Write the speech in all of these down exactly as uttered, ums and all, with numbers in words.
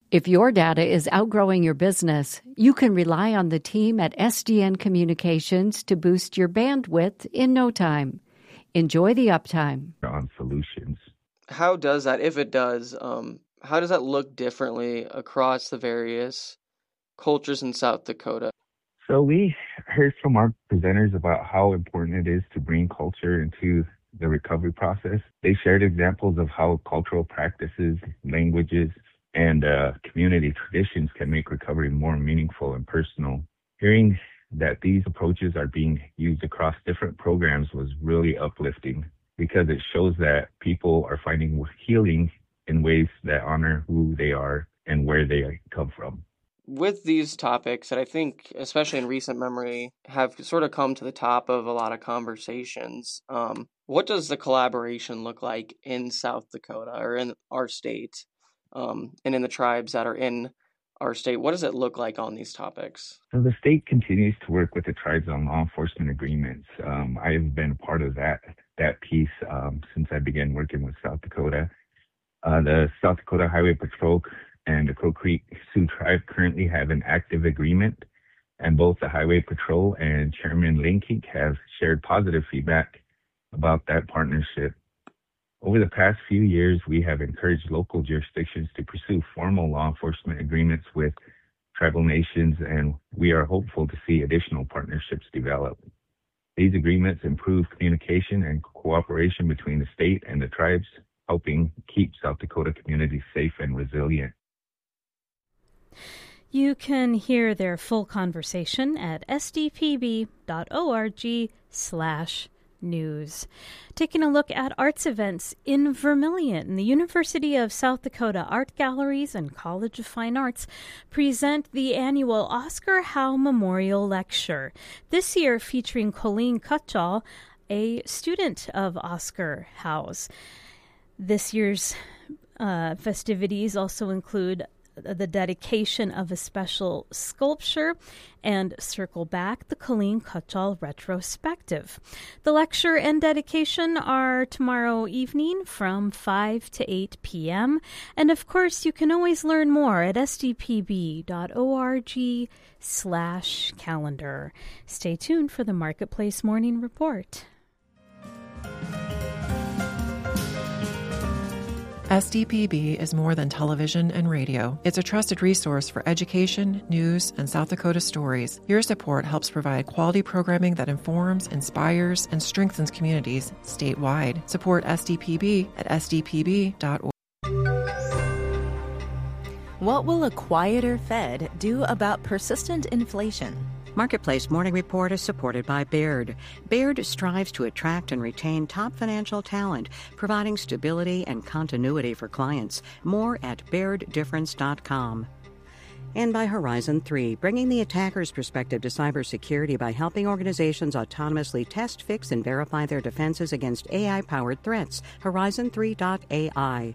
If your data is outgrowing your business, you can rely on the team at S D N Communications to boost your bandwidth in no time. Enjoy the uptime. On solutions. How does that, if it does, um, how does that look differently across the various cultures in South Dakota? So we heard from our presenters about how important it is to bring culture into the recovery process. They shared examples of how cultural practices, languages, and uh, community traditions can make recovery more meaningful and personal. Hearing that these approaches are being used across different programs was really uplifting because it shows that people are finding healing in ways that honor who they are and where they come from. With these topics that I think, especially in recent memory, have sort of come to the top of a lot of conversations, um, what does the collaboration look like in South Dakota or in our state? Um, and in the tribes that are in our state, what does it look like on these topics? So the state continues to work with the tribes on law enforcement agreements. Um, I've been a part of that that piece um, since I began working with South Dakota. Uh, the South Dakota Highway Patrol and the Crow Creek Sioux Tribe currently have an active agreement, and both the Highway Patrol and Chairman Linkink have shared positive feedback about that partnership. Over the past few years, we have encouraged local jurisdictions to pursue formal law enforcement agreements with tribal nations, and we are hopeful to see additional partnerships develop. These agreements improve communication and cooperation between the state and the tribes, helping keep South Dakota communities safe and resilient. You can hear their full conversation at sdpb.org slash news. Taking a look at arts events in Vermilion, the University of South Dakota Art Galleries and College of Fine Arts present the annual Oscar Howe Memorial Lecture, this year featuring Colleen Cutchall, a student of Oscar Howe's. This year's uh, festivities also include the dedication of a special sculpture and circle back the Colleen Cutchall retrospective. The lecture and dedication are tomorrow evening from five to eight p.m. And of course, you can always learn more at sdpb.org slash calendar. Stay tuned for the Marketplace Morning Report. S D P B is more than television and radio. It's a trusted resource for education, news, and South Dakota stories. Your support helps provide quality programming that informs, inspires, and strengthens communities statewide. Support S D P B at s d p b dot org. What will a quieter Fed do about persistent inflation? Marketplace Morning Report is supported by Baird. Baird strives to attract and retain top financial talent, providing stability and continuity for clients. More at baird difference dot com. And by Horizon three, bringing the attacker's perspective to cybersecurity by helping organizations autonomously test, fix, and verify their defenses against A I-powered threats. horizon three dot a i.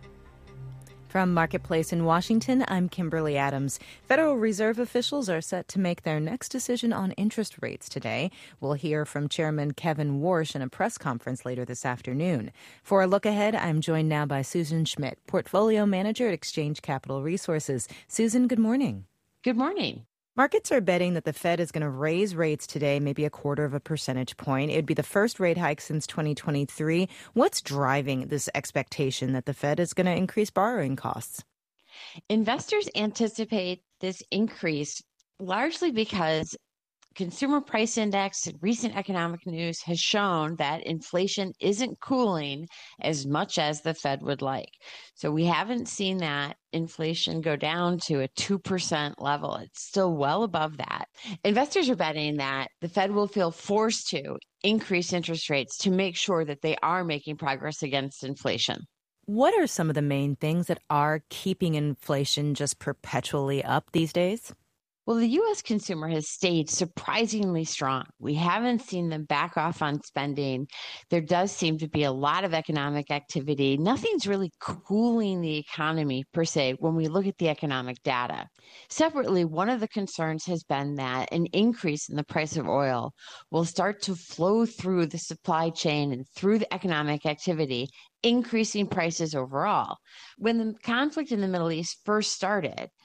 From Marketplace in Washington, I'm Kimberly Adams. Federal Reserve officials are set to make their next decision on interest rates today. We'll hear from Chairman Kevin Warsh in a press conference later this afternoon. For a look ahead, I'm joined now by Susan Schmidt, Portfolio Manager at Exchange Capital Resources. Susan, good morning. Good morning. Markets are betting that the Fed is going to raise rates today, maybe a quarter of a percentage point. It would be the first rate hike since twenty twenty-three. What's driving this expectation that the Fed is going to increase borrowing costs? Investors anticipate this increase largely because Consumer Price Index and recent economic news has shown that inflation isn't cooling as much as the Fed would like. So we haven't seen that inflation go down to a two percent level. It's still well above that. Investors are betting that the Fed will feel forced to increase interest rates to make sure that they are making progress against inflation. What are some of the main things that are keeping inflation just perpetually up these days? Well, the U S consumer has stayed surprisingly strong. We haven't seen them back off on spending. There does seem to be a lot of economic activity. Nothing's really cooling the economy per se when we look at the economic data. Separately, one of the concerns has been that an increase in the price of oil will start to flow through the supply chain and through the economic activity, increasing prices overall. When the conflict in the Middle East first started,